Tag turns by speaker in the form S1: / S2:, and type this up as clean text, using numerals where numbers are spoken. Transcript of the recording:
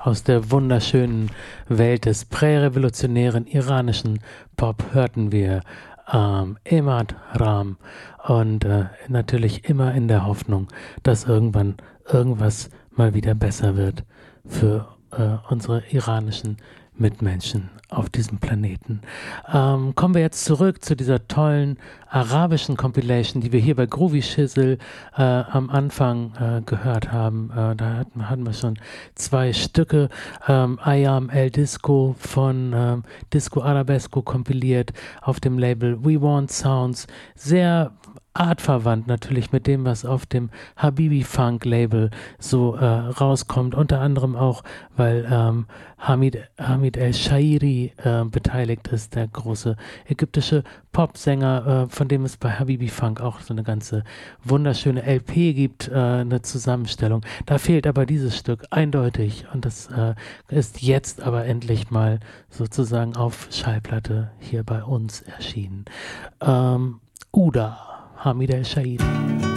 S1: Aus der wunderschönen Welt des prärevolutionären iranischen Pop hörten wir Emad Ram und natürlich immer in der Hoffnung, dass irgendwann irgendwas mal wieder besser wird für unsere iranischen Mitmenschen auf diesem Planeten. Kommen wir jetzt zurück zu dieser tollen arabischen Compilation, die wir hier bei Groovy Shizzle am Anfang gehört haben. Da hatten wir schon 2 Stücke. Ayam El Disco von Disco Arabesco kompiliert auf dem Label We Want Sounds. Sehr artverwandt natürlich mit dem, was auf dem Habibi Funk Label so rauskommt, unter anderem auch, weil Hamid El Shairi beteiligt ist, der große ägyptische Popsänger, von dem es bei Habibi Funk auch so eine ganze wunderschöne LP gibt, eine Zusammenstellung. Da fehlt aber dieses Stück eindeutig und das ist jetzt aber endlich mal sozusagen auf Schallplatte hier bei uns erschienen. Uda Hamid El Shairi.